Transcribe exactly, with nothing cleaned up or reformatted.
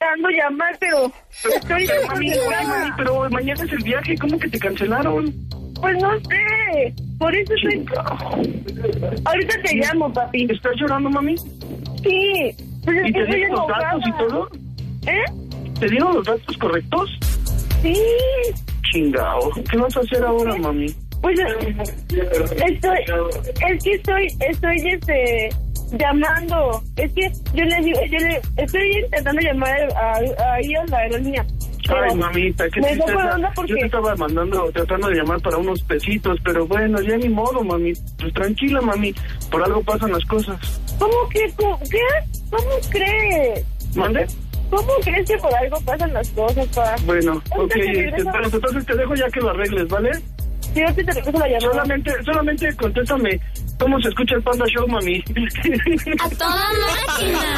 intentando llamar, pero... Pero, estoy pero, mami, oye, mami, pero mañana es el viaje, ¿cómo que te cancelaron? Pues no sé, por eso estoy... Ahorita te llamo, papi. ¿Estás llorando, mami? Sí, pues es ¿Y que te estoy dieron los enojada. datos y todo? ¿Eh? ¿Te dieron los datos correctos? Sí. Chingao. ¿Qué vas a hacer ahora, mami? Pues estoy... Es que estoy... Estoy, este... llamando. Es que yo le digo... Yo le, estoy intentando llamar a, a, a ellos, la aerolínea. Ay, mamita, qué me tristeza. saco de onda porque... Yo te estaba mandando, tratando de llamar para unos pesitos, pero bueno, ya ni modo, mami. Pues tranquila, mami. Por algo pasan las cosas. ¿Cómo que? ¿Cómo, ¿Qué? ¿Cómo crees? ¿Mande? ¿Cómo crees que por algo pasan las cosas, pa? Bueno, ok, Ahorita te este, regreso. pues, entonces te dejo ya que lo arregles, ¿vale? Sí, ahorita te regreso la llamada. Solamente, solamente contéstame cómo se escucha el Panda Show, mami. ¡A toda máquina!